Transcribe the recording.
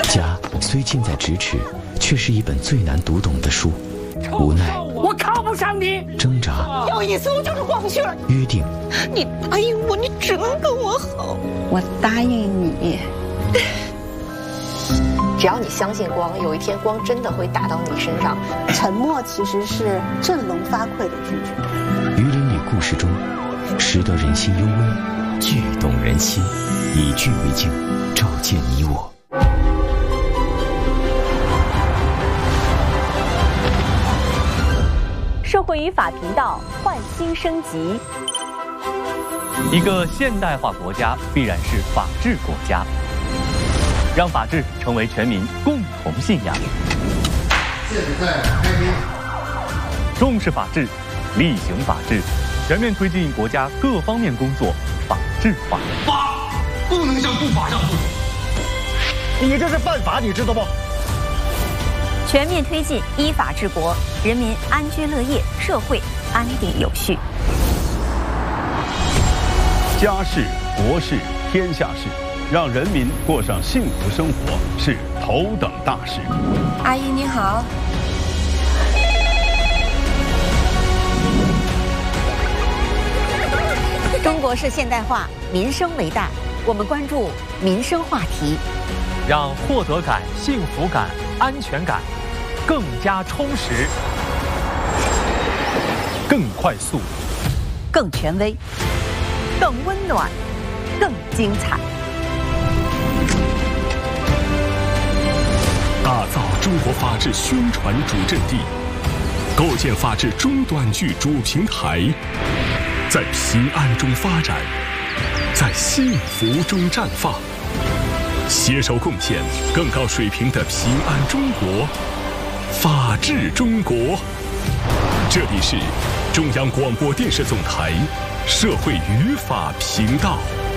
家虽近在咫尺，却是一本最难读懂的书。无奈， 我靠不上你。 挣扎， 有一次我就是过不去了。 约定， 你答应我，你只能跟我好。 我答应你。 只要你相信光，有一天光真的会打到你身上。 沉默其实是振聋发聩的拒绝。 于林女故事中，识得人心幽微，剧动人心，以剧为镜，照见你我。 社会与法频道焕新升级。 一个现代化国家必然是法治国家，让法治成为全民共同信仰。 现在开兵， 重视法治，厉行法治，全面推进国家各方面工作法治化。 法不能向不法让步， 你这是犯法，你知道不？ 全面推进依法治国，人民安居乐业，社会安定有序。 家事、国事、天下事，让人民过上幸福生活是头等大事。 阿姨你好。 中国式现代化，民生为大，我们关注民生话题， 让获得感、幸福感、安全感更加充实、 更快速、 更权威、更温暖、更精彩。 打造中国法治宣传主阵地，构建法治中短剧主平台，在平安中发展，在幸福中绽放，携手共建更高水平的平安中国、法治中国。这里是中央广播电视总台社会与法频道。